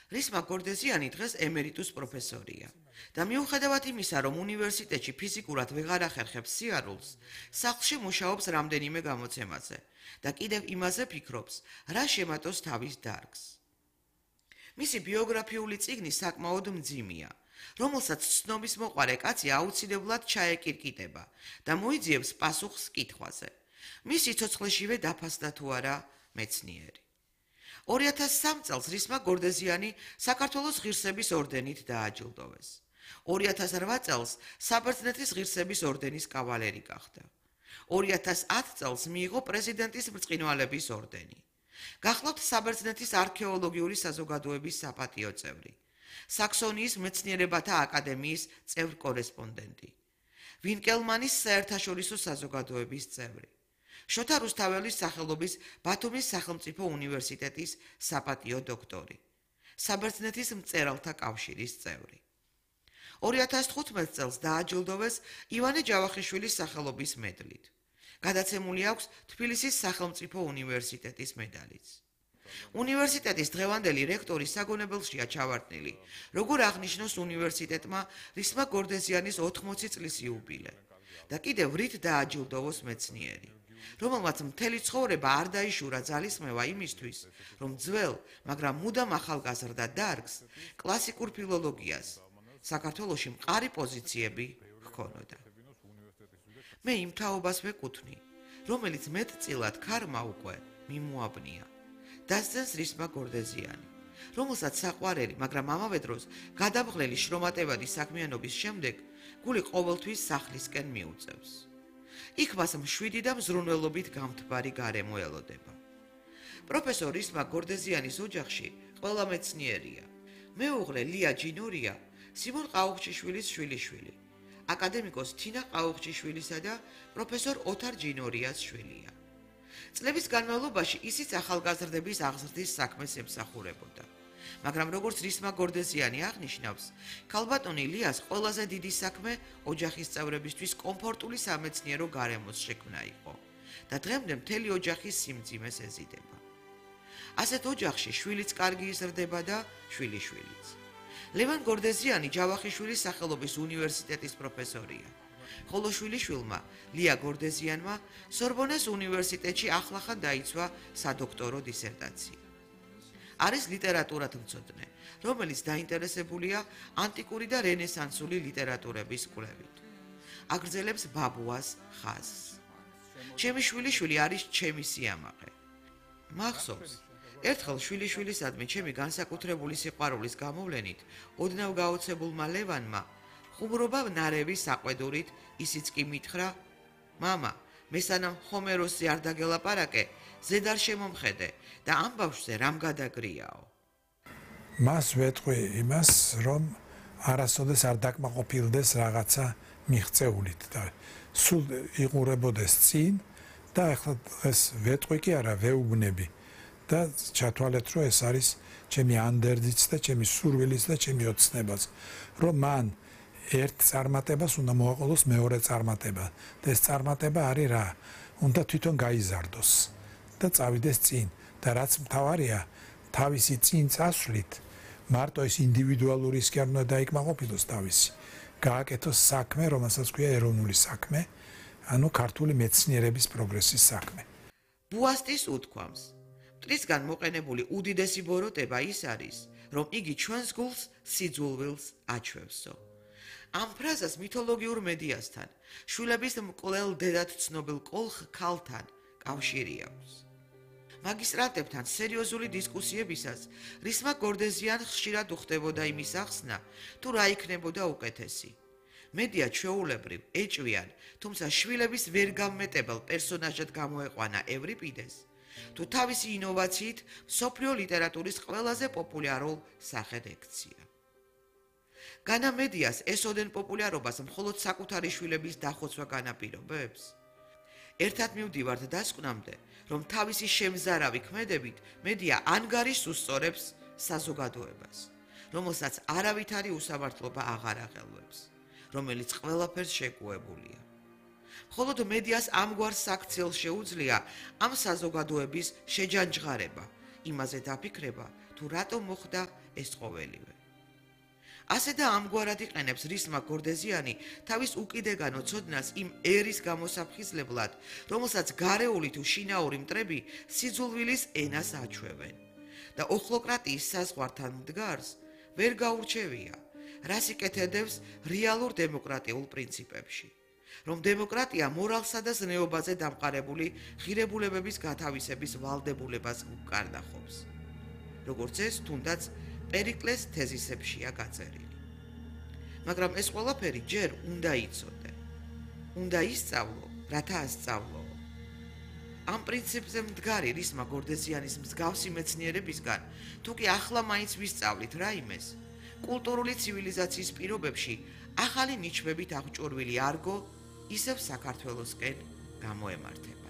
რისმა გორდეზიანი დღეს ემერიტუს პროფესორია და მიუხედავად იმისა, რომ უნივერსიტეტში ფიზიკურად ვეღარ ახერხებს სიარულს, სახლში მუშაობს რამდენიმე გამოცემაზე და კიდევ იმაზე ფიქრობს, რა შემატოს თავის დარგს. მისი ბიოგრაფიული წიგნი საკმაოდ მძიმეა, რომელსაც ცნობის მოყარე კაცი აუცილებლად ჩაეკირკიტება და მოიძიებს პასუხს კითხვაზე. მის სიცოცხლეშივე დაფასდა თუ არა მეცნიერი. 2003 წელს რისმა გორდეზიანი საქართველოს ღირსების ორდენით დააჯილდოვეს. 2008 წელს საბერძნეთის ღირსების ორდენის კავალერი გახდა. 2010 წელს მიიღო პრეზიდენტის ბრწყინვალების ორდენი. გახლავთ საბერძნეთის არქეოლოგიური საზოგადოების საპატიო წევრი, საქსონიის მეცნიერებათა აკადემიის წევრ-კორესპონდენტი, ვინკელმანის საერთაშორისო საზოგადოების წევრი, შოთა რუსთაველის სახელობის ბათუმის სახელმწიფო უნივერსიტეტის საპატიო დოქტორი, საბერძნეთის მწერალთა კავშირის წევრი. 2015 წელს დააჯილდოვეს ივანე ჯავახიშვილის სახელობის მედლით. გადაცემული აქვს თბილისის სახელმწიფო უნივერსიტეტის მედალიც. უნივერსიტეტის დღევანდელი რექტორი საგონებელშია ჩავარდნილი, როგორ აღნიშნოს უნივერსიტეტმა რისმა გორდეზიანის 80 წლის იუბილე და კიდევ რით დააჯილდოვოს მეცნიერი, რომელმაც მთელი ცხოვრება არ დაიშურა ძალისხმევა იმისთვის, რომ ძველ, მაგრამ მუდამ ახალგაზრდა დარგს, კლასიკურ ფილოლოგიას, საქართველოში მყარი პოზიციები ჰქონოდა. მე იმ თაობას ვეკუთვნი, რომელიც მეტწილად ქარმა უკვე მიმოაბნია. დასძენს რისმა გორდეზიანი, რომელსაც საყვარელი, მაგრამ ამავე დროს გადამღლელი შრომატევადი საქმიანობის შემდეგ გული ყოველთვის სახლისკენ მიუწევს. იქ მას მშვიდი და მზრუნველობით გამთბარი გარემო ელოდება. პროფესორ რისმა გორდეზიანის ოჯახში ყველა მეცნიერია. მეუღლე ლია ჯინორია სიმონ ყაუხჩიშვილის შვილიშვილი, აკადემიკოს თინა ყაუხჩიშვილისა და პროფესორ ოთარ ჯინორიას შვილია. წლების განმავლობაში ისიც ახალგაზრდების აღზრდის საქმეს ემსახურებოდა. მაგრამ როგორც რისმა გორდეზიანი აღნიშნავს, ქალბატონი ლიას ყველაზე დიდი საქმე ოჯახის წევრებისთვის კომფორტული სამეცნიერო გარემოს შექმნა იყო და დღემდე მთელი ოჯახის სიმძიმეს ეზიდება. ასეთ ოჯახში შვილიც კარგი იზრდება და შვილიშვილიც. ლევან გორდეზიანი ჯავახიშვილის სახელობის უნივერსიტეტის პროფესორია, ხოლო შვილიშვილმა ლია გორდეზიანმა სორბონეს უნივერსიტეტში ახლახან დაიცვა სადოქტორო დისერტაცია. არის ლიტერატურათმცოდნე, რომელიც დაინტერესებულია ანტიკური და რენესანსული ლიტერატურების კვლევით. აგრძელებს ბაბუას ხაზს. ჩემი შვილიშვილი არის ჩემი სიამაყე. მახსოვს, ერთხელ შვილიშვილისადმი ჩემი განსაკუთრებული სიყვარულის გამოვლენით ოდნავ გაოცებულმა ლევანმა ხუმრობა ნარევის საყვედურით ისიც კი მითხრა: მამა, მე სანამ ჰომეროსი არ დაგელაპარაკე, ზედ არ შემომხედე და ამ ბავშვზე რამ გადაგრიაო. მას ვეთყვი იმას, რომ არასოდეს არ დაკმაყოფილდეს რაღაცა მიღწეულით და სულ იყურებოდეს წინ და ახლა დღეს ვეთყვი კი არა, ვეუბნები და ჩათვალეთ, რომ ეს არის ჩემი ანდერძიც და ჩემი სურვილიც და ჩემი ოცნებაც, რომ მან ერთ წარმატებას უნდა მოაყოლოს მეორე წარმატება და ეს წარმატება არის რა? უნდა თვითონ გაიზარდოს და წავიდეს წინ და რაც მთავარია, თავისი წინ წასვლით მარტო ეს ინდივიდუალურიც კი არ უნდა დაიკმაყოფილოს თავისი. გააკეთოს საქმე, რომელსაც ქვია ეროვნული საქმე, ანუ ქართული მეცნიერების პროგრესის საქმე. ბუასტის უთქვამს, მტრისგან მოყენებული უდიდესი ბოროტება ის არის, რომ იგი ჩვენს გულს სიძულვილს აჩვევსო. ამ ფრაზას მითოლოგიურ მედიასთან, შვილების მკვლელ დედად ცნობილ კოლხ ქალთან კავშირი აქვს. მაგისტრანტებთან სერიოზული დისკუსიებისას რისმა გორდეზიან ხშირად უხდებოდა იმის ახსნა, თუ რა იქნებოდა უკეთესი. მედია ჩვეულებრივ ეჭვიან, თუმცა შვილების ვერ გამმეტებელ პერსონაჟად გამოეყვანა ევრიპიდეს, თუ თავისი ინოვაციით მსოფლიო ლიტერატურის ყველაზე პოპულარულ სახედ ექცია. განა მედიას ესოდენ პოპულარობას მხოლოდ საკუთარი შვილების დახოცვა განაპირობებს? ერთად მივდივართ დასკვნამდე, რომ თავისი შემზარავი ქმედებით მედია ანგარიშს უსწორებს საზოგადოებას, რომელსაც არავითარი უსამართლობა აღარ აღელვებს, რომელიც ყველაფერს შეკუებულია. მხოლოდ მედიას ამგვარ საქციელს შეუძლია ამ საზოგადოების შეჯანჯღარება, იმაზე დაფიქრება, თუ რატომ მოხდა ეს ყოველივე. ასე და ამგვარად იყენებს რისმა გორდეზიანი თავის უკიდეგანო ცოდნას იმ ერის გამოსაფხიზლებლად, რომელსაც გარეული თუ შინაური მტრები სიძულვილის ენას აჩვევენ და ოხლოკრატიის საზღვართან მდგარს ვერ გაურჩევია, რას იკეთებს რეალურ დემოკრატიულ პრინციპებში, რომ დემოკრატია მორალსა და ზნეობაზე დამყარებული ღირებულებების გათავისების ვალდებულებას უკარნახობს, როგორც ეს თუნდაც პერიკლეს თეზისებშია გაწერილი. მაგრამ ეს ყველაფერი ჯერ უნდა იცოდე. უნდა ისწავლო, რათა ასწავლო. ამ პრინციპზე მდგარი რისმა გორდეზიანის მსგავსი მეცნიერებისგან, თუ კი ახლა მაინც ვისწავლით რაიმეს, კულტურული ცივილიზაციის პირობებში ახალი ნიჩბებით აღჭურვილი არგო ისევ საქართველოსკენ გამოემართება.